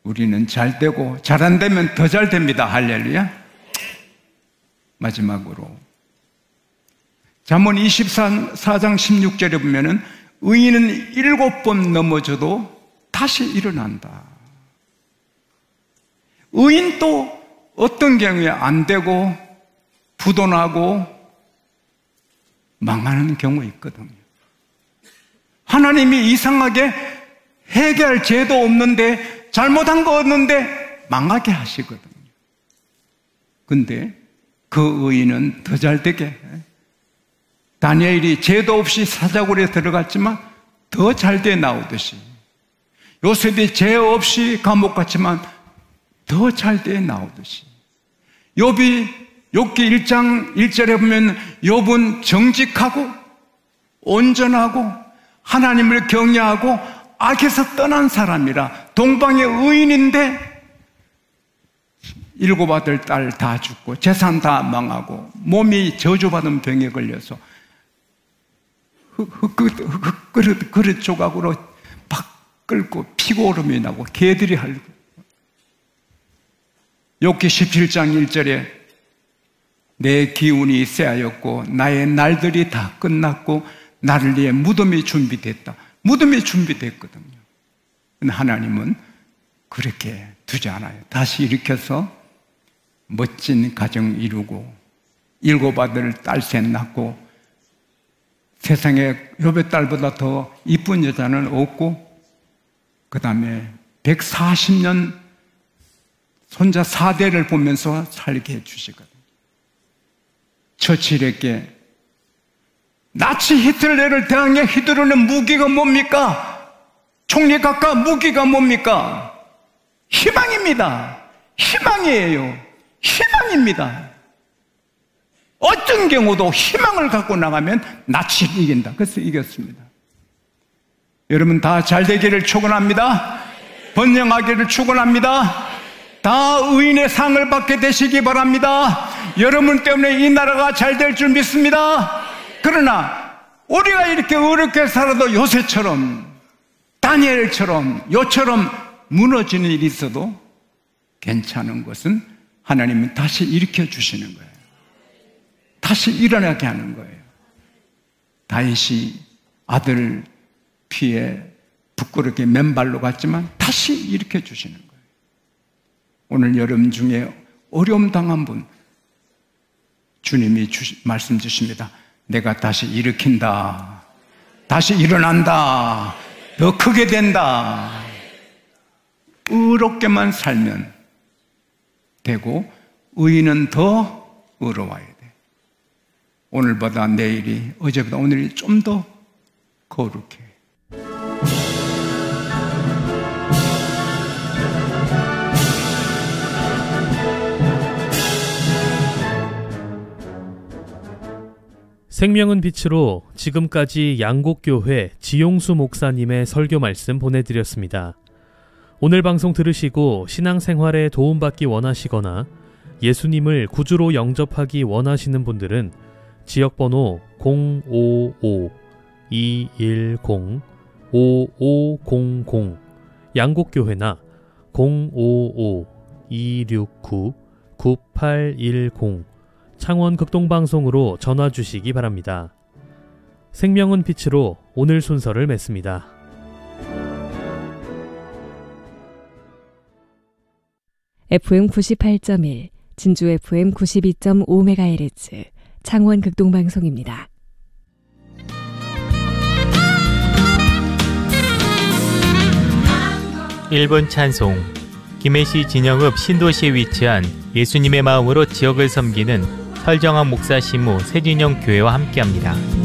우리는 잘 되고 잘 안 되면 더 잘 됩니다. 할렐루야. 마지막으로 잠언 24장 16절에 보면은 의인은 7번 넘어져도 다시 일어난다. 의인도 어떤 경우에 안 되고 부도나고 망하는 경우 있거든요. 하나님이 이상하게 해결할 죄도 없는데 잘못한 거 없는데 망하게 하시거든요. 근데 그 의인은 더 잘 되게, 다니엘이 죄도 없이 사자굴에 들어갔지만 더 잘 돼 나오듯이, 요셉이 죄 없이 감옥 갔지만 더 잘 돼 나오듯이, 욥기 1장 1절에 보면 욥은 정직하고 온전하고 하나님을 경외하고 악에서 떠난 사람이라 동방의 의인인데 7 아들 딸 다 죽고 재산 다 망하고 몸이 저주받은 병에 걸려서 그릇 조각으로 박 끓고 피고오름이 나고 개들이 핥고, 욥기 17장 1절에 내 기운이 쇠하였고 나의 날들이 다 끝났고 나를 위해 무덤이 준비됐다. 무덤이 준비됐거든요. 근데 하나님은 그렇게 두지 않아요. 다시 일으켜서 멋진 가정 이루고 7 아들 딸 셋 낳고, 세상에 욥의 딸보다 더 이쁜 여자는 없고, 그 다음에 140년 손자 4대를 보면서 살게 해주시거든요. 처칠에게 나치 히틀러를 대항해 휘두르는 무기가 뭡니까? 총리각과 무기가 뭡니까? 희망입니다. 희망이에요. 희망입니다. 어떤 경우도 희망을 갖고 나가면 나치를 이긴다. 그래서 이겼습니다. 여러분 다 잘되기를 축원합니다. 번영하기를 축원합니다. 다 의인의 상을 받게 되시기 바랍니다. 여러분 때문에 이 나라가 잘 될 줄 믿습니다. 그러나 우리가 이렇게 어렵게 살아도 요새처럼, 다니엘처럼, 요처럼 무너지는 일이 있어도 괜찮은 것은 하나님은 다시 일으켜 주시는 거예요. 다시 일어나게 하는 거예요. 다윗이 아들 피에 부끄럽게 맨발로 갔지만 다시 일으켜 주시는 거예요. 오늘 여러분 중에 어려움 당한 분, 주님이 말씀 주십니다. 내가 다시 일으킨다. 다시 일어난다. 더 크게 된다. 의롭게만 살면 되고 의인은 더 의로워야 돼. 오늘보다 내일이, 어제보다 오늘이 좀 더 거룩해. 생명은 빛으로 지금까지 양곡교회 지용수 목사님의 설교 말씀 보내드렸습니다. 오늘 방송 들으시고 신앙생활에 도움받기 원하시거나 예수님을 구주로 영접하기 원하시는 분들은 지역번호 055-210-5500 양곡교회나 055-269-9810 창원 극동방송으로 전화 주시기 바랍니다. 생명은 빛으로 오늘 순서를 맺습니다. FM 98.1, 진주 FM 92.5MHz, 창원 극동방송입니다. 일본 찬송, 김해시 진영읍 신도시에 위치한 예수님의 마음으로 지역을 섬기는 설정학 목사 시무 세진영 교회와 함께합니다.